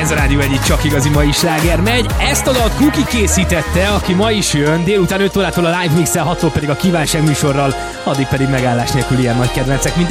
Ez a Rádió Egy csak igazi mai sláger megy. Ezt a dalt Kuki készítette, aki ma is jön, délután 5 órától a Live Mix-el, 6-tól pedig a kívánság műsorral, addig pedig megállás nélkül ilyen nagy kedvencek, mint